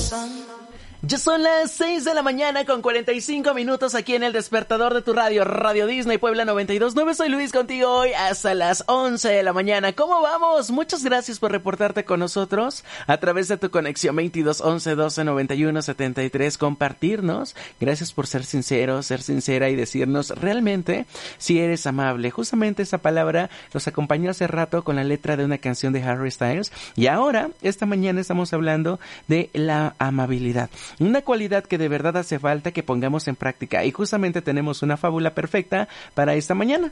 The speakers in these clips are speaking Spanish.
Ya son las 6 de la mañana con 45 minutos aquí en el despertador de tu radio, Radio Disney Puebla 92.9. Soy Luis contigo hoy hasta las 11 de la mañana. ¿Cómo vamos? Muchas gracias por reportarte con nosotros a través de tu conexión 22 11 12 91 73. Compartirnos. Gracias por ser sincero, ser sincera y decirnos realmente si eres amable. Justamente esa palabra nos acompañó hace rato con la letra de una canción de Harry Styles. Y ahora, esta mañana estamos hablando de la amabilidad. Una cualidad que de verdad hace falta que pongamos en práctica, y justamente tenemos una fábula perfecta para esta mañana.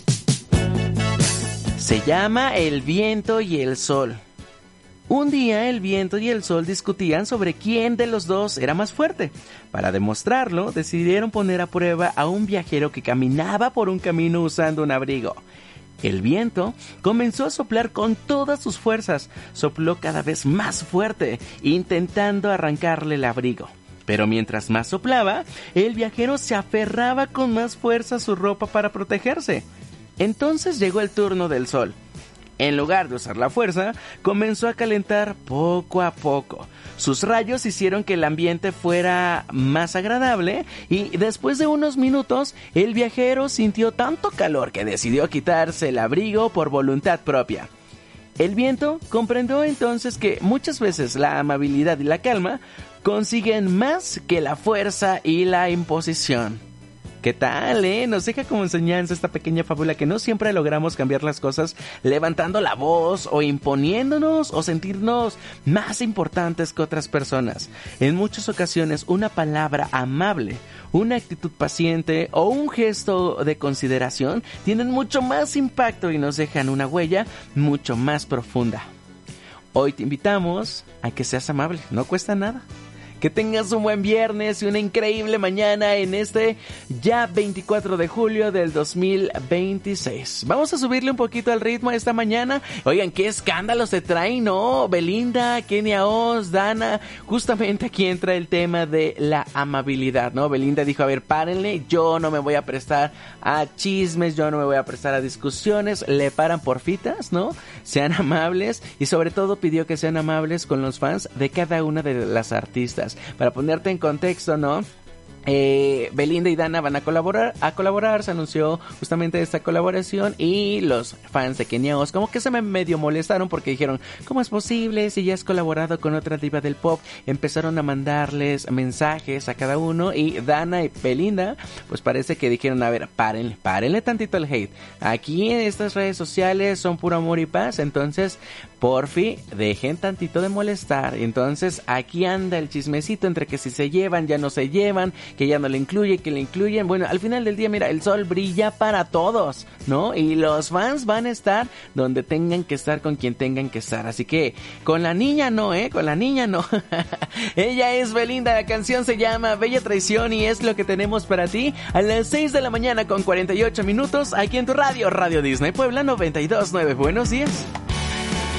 Se llama El viento y el sol. Un día el viento y el sol discutían sobre quién de los dos era más fuerte. Para demostrarlo, decidieron poner a prueba a un viajero que caminaba por un camino usando un abrigo. El viento comenzó a soplar con todas sus fuerzas, sopló cada vez más fuerte, intentando arrancarle el abrigo. Pero mientras más soplaba, el viajero se aferraba con más fuerza a su ropa para protegerse. Entonces llegó el turno del sol. En lugar de usar la fuerza, comenzó a calentar poco a poco. Sus rayos hicieron que el ambiente fuera más agradable y después de unos minutos, el viajero sintió tanto calor que decidió quitarse el abrigo por voluntad propia. El viento comprendió entonces que muchas veces la amabilidad y la calma consiguen más que la fuerza y la imposición. ¿Qué tal, Nos deja como enseñanza esta pequeña fábula que no siempre logramos cambiar las cosas levantando la voz o imponiéndonos o sentirnos más importantes que otras personas. En muchas ocasiones una palabra amable, una actitud paciente o un gesto de consideración tienen mucho más impacto y nos dejan una huella mucho más profunda. Hoy te invitamos a que seas amable, no cuesta nada. Que tengas un buen viernes y una increíble mañana en este ya 24 de julio del 2026. Vamos a subirle un poquito al ritmo esta mañana. Oigan, qué escándalo se traen, ¿no? Belinda, Kenia Oz, Dana. Justamente aquí entra el tema de la amabilidad, ¿no? Belinda dijo, a ver, párenle, yo no me voy a prestar a chismes, yo no me voy a prestar a discusiones. Le paran porfitas, ¿no? Sean amables y sobre todo pidió que sean amables con los fans de cada una de las artistas. Para ponerte en contexto, ¿no? Belinda y Dana van a colaborar, se anunció justamente esta colaboración y los fans de Kenia Oz como que se me medio molestaron porque dijeron, ¿cómo es posible si ya has colaborado con otra diva del pop? Empezaron a mandarles mensajes a cada uno y Dana y Belinda pues parece que dijeron, a ver, párenle tantito el hate, aquí en estas redes sociales son puro amor y paz, entonces porfi, dejen tantito de molestar. Entonces aquí anda el chismecito entre que si se llevan, ya no se llevan, que ya no le incluye, que le incluyen. Bueno, al final del día, mira, el sol brilla para todos, ¿no? Y los fans van a estar donde tengan que estar, con quien tengan que estar. Así que con la niña no, con la niña no. Ella es Belinda, la canción se llama Bella Traición y es lo que tenemos para ti a las 6 de la mañana con 48 minutos aquí en tu radio, Radio Disney Puebla 92.9. Buenos días.